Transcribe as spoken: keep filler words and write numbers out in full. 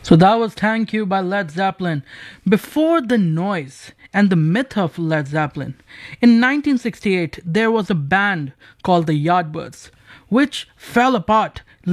So that was Thank You by Led Zeppelin. Before the noise and the myth of Led Zeppelin, in nineteen sixty-eight there was a band called the Yardbirds, which fell apart